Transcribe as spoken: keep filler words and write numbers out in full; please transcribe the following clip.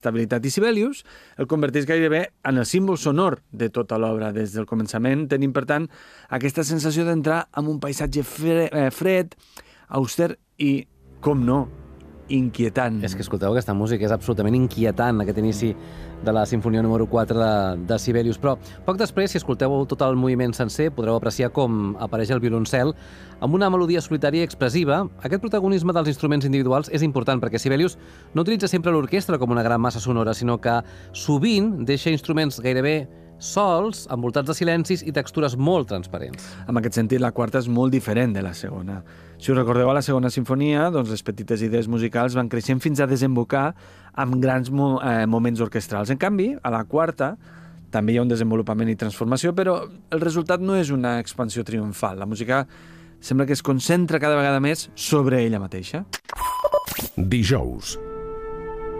estabilitat, i Sibelius el converteix gairebé en el símbol sonor de tota l'obra. Des del començament tenim, per tant, aquesta sensació d'entrar en un paisatge fred, auster i, com no, inquietant. És que escolteu, aquesta música és absolutament inquietant, aquest inici de la sinfonia número quatre de, de Sibelius. Però poc després, si escolteu tot el moviment sencer, podreu apreciar com apareix el violoncel amb una melodia solitària i expressiva. Aquest protagonisme dels instruments individuals és important perquè Sibelius no utilitza sempre l'orquestra com una gran massa sonora, sinó que sovint deixa instruments gairebé sols, envoltats de silencis i textures molt transparents. En aquest sentit, la quarta és molt diferent de la segona. Si us recordeu, a la segona sinfonia, doncs les petites idees musicals van creixent fins a desembocar amb grans mo eh, moments orquestrals. En canvi, a la quarta també hi ha un desenvolupament i transformació, però el resultat no és una expansió triomfal. La música sembla que es concentra cada vegada més sobre ella mateixa. Dijous,